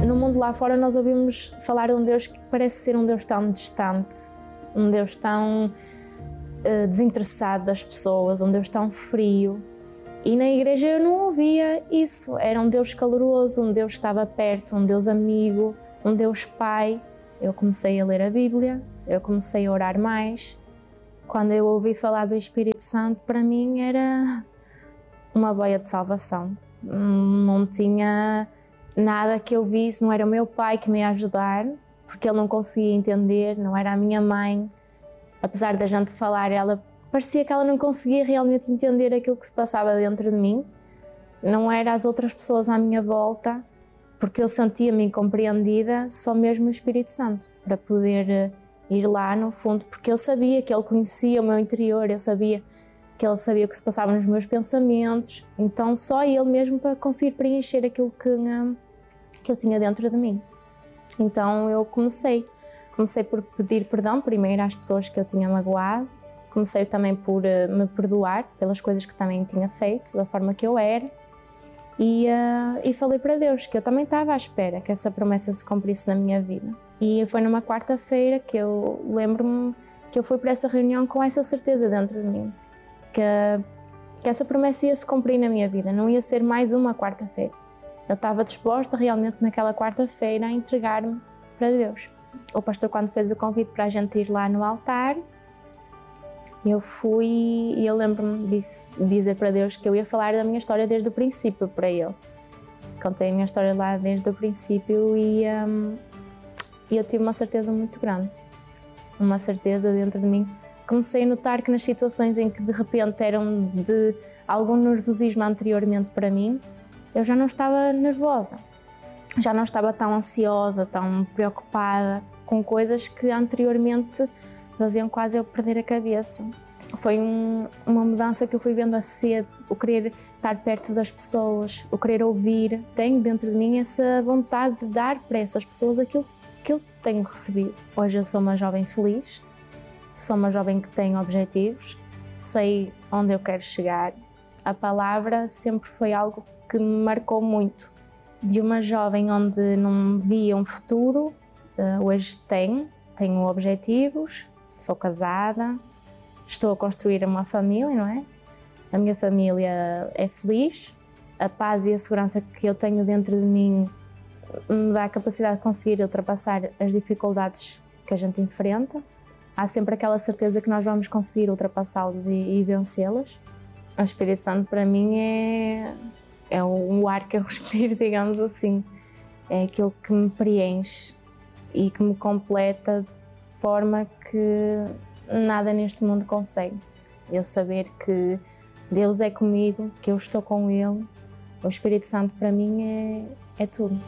No mundo lá fora nós ouvimos falar de um Deus que parece ser um Deus tão distante, um Deus tão desinteressado das pessoas, um Deus tão frio. E na igreja eu não ouvia isso. Era um Deus caloroso, um Deus que estava perto, um Deus amigo, um Deus pai. Eu comecei a ler a Bíblia, eu comecei a orar mais. Quando eu ouvi falar do Espírito Santo, para mim era uma boia de salvação. Não tinha nada que eu visse, não era o meu pai que me ia ajudar, porque ele não conseguia entender, não era a minha mãe. Apesar da gente falar, parecia que ela não conseguia realmente entender aquilo que se passava dentro de mim. Não era as outras pessoas à minha volta, porque eu sentia-me incompreendida, só mesmo o Espírito Santo, para poder ir lá no fundo, porque eu sabia que ele conhecia o meu interior, eu sabia que ele sabia o que se passava nos meus pensamentos, então só ele mesmo para conseguir preencher aquilo que eu tinha dentro de mim. Então eu comecei por pedir perdão primeiro às pessoas que eu tinha magoado, comecei também por me perdoar pelas coisas que também tinha feito, da forma que eu era, e falei para Deus que eu também estava à espera que essa promessa se cumprisse na minha vida. E foi numa quarta-feira que eu lembro-me que eu fui para essa reunião com essa certeza dentro de mim, que essa promessa ia se cumprir na minha vida, não ia ser mais uma quarta-feira. Eu estava disposta realmente naquela quarta-feira a entregar-me para Deus. O pastor, quando fez o convite para a gente ir lá no altar, eu fui e eu lembro-me de dizer para Deus que eu ia falar da minha história desde o princípio para Ele. Contei a minha história lá desde o princípio e eu tive uma certeza muito grande, uma certeza dentro de mim. Comecei a notar que nas situações em que de repente eram de algum nervosismo anteriormente para mim, eu já não estava nervosa, já não estava tão ansiosa, tão preocupada com coisas que anteriormente faziam quase eu perder a cabeça. Foi uma mudança que eu fui vendo a cedo, o querer estar perto das pessoas, o querer ouvir. Tenho dentro de mim essa vontade de dar para essas pessoas aquilo que eu tenho recebido. Hoje eu sou uma jovem feliz, sou uma jovem que tem objetivos, sei onde eu quero chegar. A palavra sempre foi algo que me marcou muito. De uma jovem onde não via um futuro, hoje tenho objetivos, sou casada, estou a construir uma família, não é? A minha família é feliz, a paz e a segurança que eu tenho dentro de mim me dá a capacidade de conseguir ultrapassar as dificuldades que a gente enfrenta. Há sempre aquela certeza que nós vamos conseguir ultrapassá-las e vencê-las. O Espírito Santo para mim é um ar que eu respiro, digamos assim. É aquilo que me preenche e que me completa de forma que nada neste mundo consegue. Eu saber que Deus é comigo, que eu estou com Ele, o Espírito Santo para mim é tudo.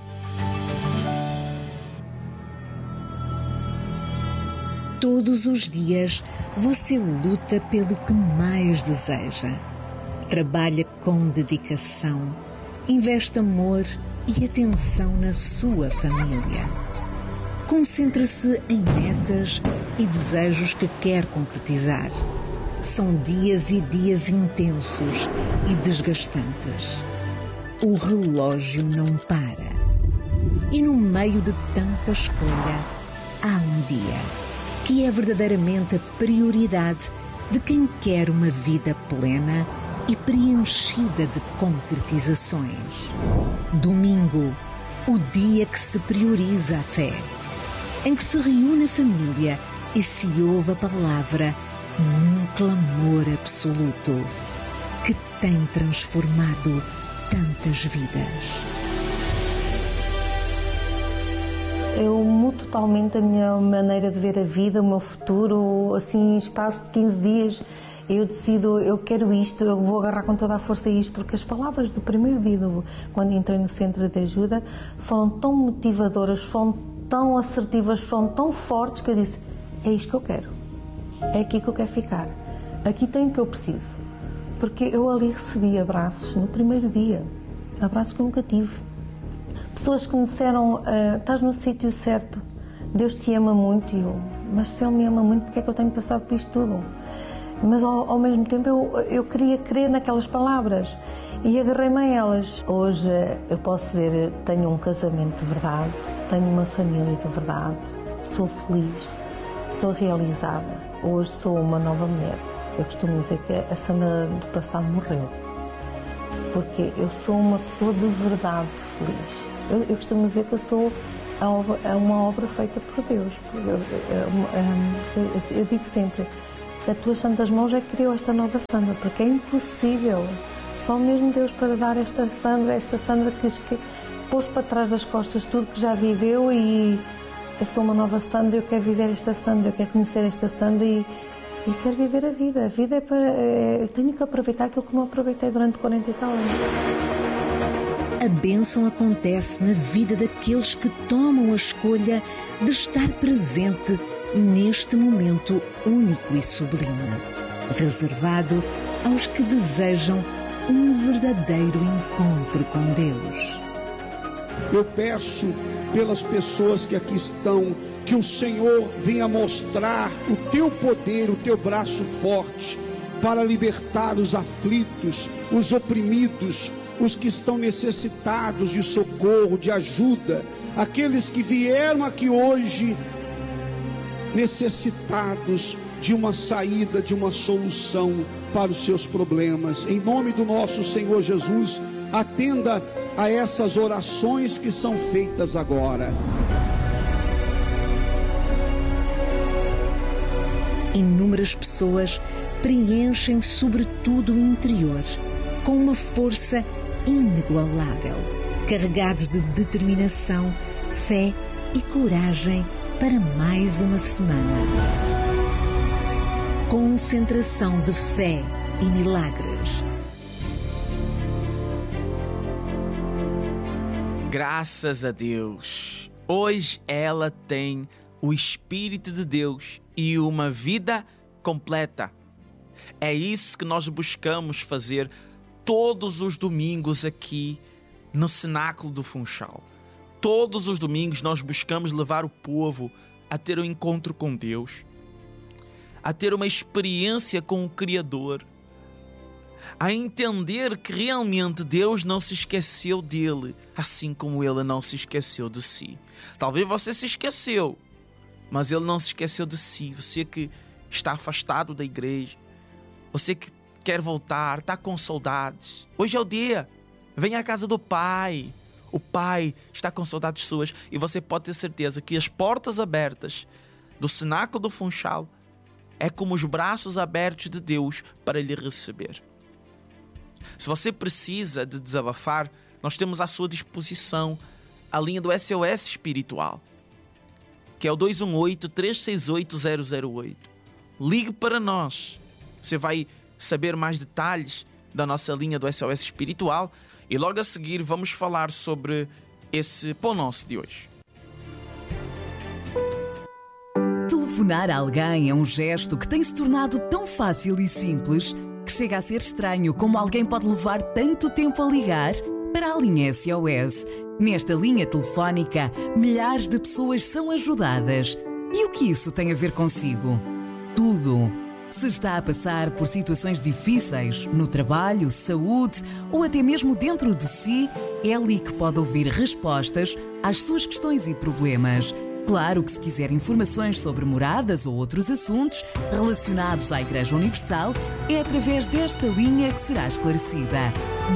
Todos os dias você luta pelo que mais deseja. Trabalha com dedicação, investe amor e atenção na sua família. Concentra-se em metas e desejos que quer concretizar. São dias e dias intensos e desgastantes. O relógio não para. E no meio de tanta escolha, há um dia que é verdadeiramente a prioridade de quem quer uma vida plena e preenchida de concretizações. Domingo, o dia que se prioriza a fé, em que se reúne a família e se ouve a palavra num clamor absoluto que tem transformado tantas vidas. Eu mudo totalmente a minha maneira de ver a vida, o meu futuro, assim, em espaço de 15 dias. Eu decido, eu quero isto, eu vou agarrar com toda a força isto, porque as palavras do primeiro dia, quando entrei no centro de ajuda, foram tão motivadoras, foram tão assertivas, foram tão fortes que eu disse, é isto que eu quero, é aqui que eu quero ficar, aqui tem o que eu preciso. Porque eu ali recebi abraços no primeiro dia, abraços que eu nunca tive. Pessoas que me disseram, estás no sítio certo, Deus te ama muito, e eu, mas se Ele me ama muito, porque é que eu tenho passado por isto tudo? Mas ao mesmo tempo eu queria crer naquelas palavras e agarrei-me a elas. Hoje eu posso dizer, tenho um casamento de verdade, tenho uma família de verdade, sou feliz, sou realizada. Hoje sou uma nova mulher. Eu costumo dizer que a Sandra do passado morreu, porque eu sou uma pessoa de verdade feliz. Eu costumo dizer que eu sou uma obra feita por Deus. Eu digo sempre que as tuas santas mãos é que criou esta nova Sandra, porque é impossível. Só mesmo Deus para dar esta Sandra que pôs para trás das costas tudo que já viveu, e eu sou uma nova Sandra, eu quero viver esta Sandra, eu quero conhecer esta Sandra e quero viver a vida. A vida é para... eu tenho que aproveitar aquilo que não aproveitei durante 40 e tal anos. A bênção acontece na vida daqueles que tomam a escolha de estar presente neste momento único e sublime, reservado aos que desejam um verdadeiro encontro com Deus. Eu peço pelas pessoas que aqui estão, que o Senhor venha mostrar o teu poder, o teu braço forte, para libertar os aflitos, os oprimidos, os que estão necessitados de socorro, de ajuda, aqueles que vieram aqui hoje necessitados de uma saída, de uma solução para os seus problemas. Em nome do nosso Senhor Jesus, atenda a essas orações que são feitas agora. Inúmeras pessoas preenchem sobretudo o interior com uma força inigualável, carregados de determinação, fé e coragem para mais uma semana. Concentração de fé e milagres. Graças a Deus, hoje ela tem o Espírito de Deus e uma vida completa. É isso que nós buscamos fazer todos os domingos aqui no Cenáculo do Funchal. Todos os domingos nós buscamos levar o povo a ter um encontro com Deus, a ter uma experiência com o Criador, a entender que realmente Deus não se esqueceu dele, assim como ele não se esqueceu de si. Talvez você se esqueceu, mas ele não se esqueceu de si. Você que está afastado da igreja, você que quer voltar, está com saudades, hoje é o dia. Venha à casa do Pai. O Pai está com saudades suas, e você pode ter certeza que as portas abertas do Cenáculo do Funchal é como os braços abertos de Deus para lhe receber. Se você precisa de desabafar, nós temos à sua disposição a linha do SOS Espiritual, que é o 218-368-008. Ligue para nós. Você vai saber mais detalhes da nossa linha do SOS Espiritual, e logo a seguir vamos falar sobre esse Pão Nosso de hoje. Telefonar a alguém é um gesto que tem se tornado tão fácil e simples que chega a ser estranho como alguém pode levar tanto tempo a ligar para a linha SOS. Nesta linha telefónica, milhares de pessoas são ajudadas. E o que isso tem a ver consigo? Tudo. Se está a passar por situações difíceis no trabalho, saúde ou até mesmo dentro de si, é ali que pode ouvir respostas às suas questões e problemas. Claro que se quiser informações sobre moradas ou outros assuntos relacionados à Igreja Universal, é através desta linha que será esclarecida.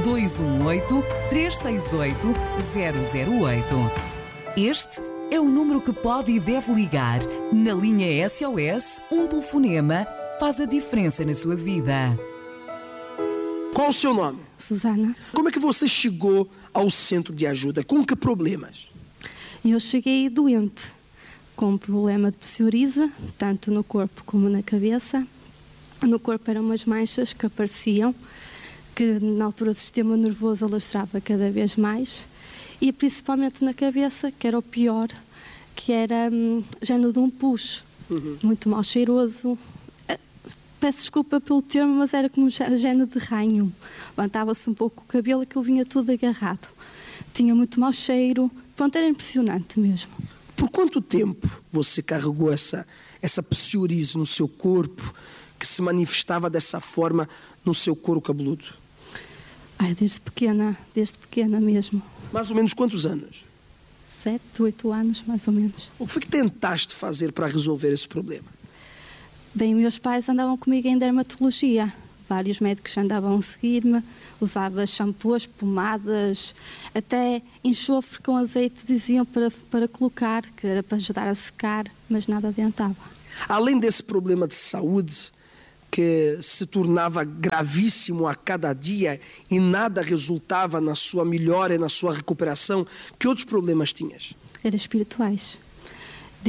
218-368-008. Este é o número que pode e deve ligar. Na linha SOS, um telefonema faz a diferença na sua vida. Qual o seu nome? Susana. Como é que você chegou ao centro de ajuda? Com que problemas? Eu cheguei doente, com um problema de psoríase, tanto no corpo como na cabeça. No corpo eram umas manchas que apareciam, que na altura do sistema nervoso alastrava cada vez mais, e principalmente na cabeça, que era o pior, que era género de um puxo, muito mal cheiroso. Peço desculpa pelo termo, mas era como género de ranho. Levantava-se um pouco o cabelo, aquilo vinha tudo agarrado. Tinha muito mau cheiro. Pronto, era impressionante mesmo. Por quanto tempo você carregou essa psoríase no seu corpo, que se manifestava dessa forma no seu couro cabeludo? Desde pequena mesmo. Mais ou menos quantos anos? 7, 8 anos, mais ou menos. O que foi que tentaste fazer para resolver esse problema? Bem, meus pais andavam comigo em dermatologia. Vários médicos andavam a seguir-me. Usava shampoos, pomadas, até enxofre com azeite diziam para colocar, que era para ajudar a secar, mas nada adiantava. Além desse problema de saúde, que se tornava gravíssimo a cada dia e nada resultava na sua melhora e na sua recuperação, que outros problemas tinhas? Era espirituais.